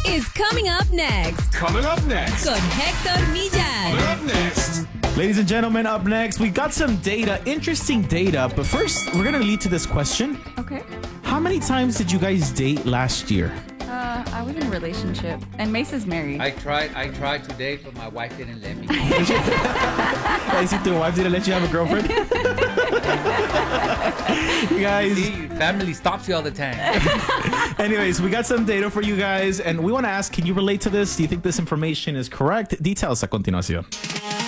is coming up next. Coming up next. Con Hector Millán. Coming up next. Ladies and gentlemen, up next, we got some data, interesting data. But first, we're going to lead to this question. Okay. How many times did you guys date last year? I was in a relationship, and Mace is married. I tried to date, but my wife didn't let me. I see your wife didn't let you have a girlfriend? You guys. See, family stops you all the time. Anyways, we got some data for you guys, and we want to ask, can you relate to this? Do you think this information is correct? Details a continuación.